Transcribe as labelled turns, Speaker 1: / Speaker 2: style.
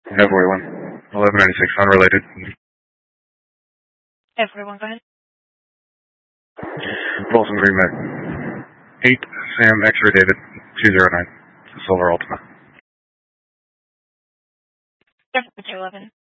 Speaker 1: Everyone. 1196, unrelated.
Speaker 2: Everyone, go ahead.
Speaker 1: Folsom Green Bay. 8 Sam X-Ray David 209. Silver Ultima.
Speaker 2: 11.